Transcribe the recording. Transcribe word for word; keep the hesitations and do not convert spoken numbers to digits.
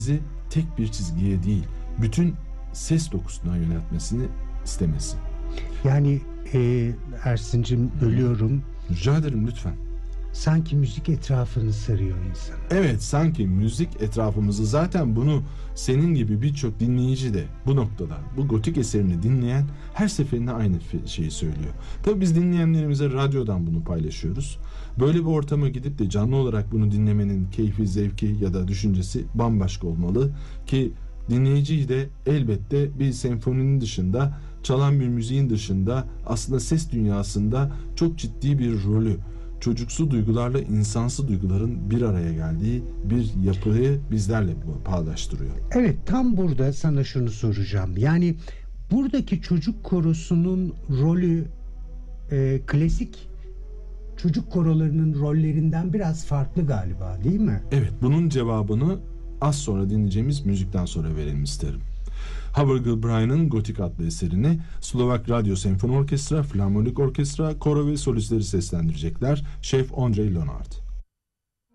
bizi tek bir çizgiye değil, bütün ses dokusuna yöneltmesini istemesi. Yani e, Ersin'cim bölüyorum. Rica ederim, lütfen. Sanki müzik etrafını sarıyor insanı. Evet, sanki müzik etrafımızı, zaten bunu senin gibi birçok dinleyici de bu noktada bu gotik eserini dinleyen her seferinde aynı şeyi söylüyor. Tabii biz dinleyenlerimize radyodan bunu paylaşıyoruz. Böyle bir ortama gidip de canlı olarak bunu dinlemenin keyfi, zevki ya da düşüncesi bambaşka olmalı ki dinleyiciyi de elbette bir senfoninin dışında, çalan bir müziğin dışında aslında ses dünyasında çok ciddi bir rolü, çocuksu duygularla insansı duyguların bir araya geldiği bir yapıyı bizlerle paylaştırıyor. Evet, tam burada sana şunu soracağım. Yani buradaki çocuk korosunun rolü e, klasik çocuk korolarının rollerinden biraz farklı galiba, değil mi? Evet, bunun cevabını az sonra dinleyeceğimiz müzikten sonra verelim isterim. Havergal Brian'ın Gotik adlı eserini Slovak Radyo Senfoni Orkestra, Filarmonik Orkestra, koro ve solistleri seslendirecekler. Şef Ondrej Leonard.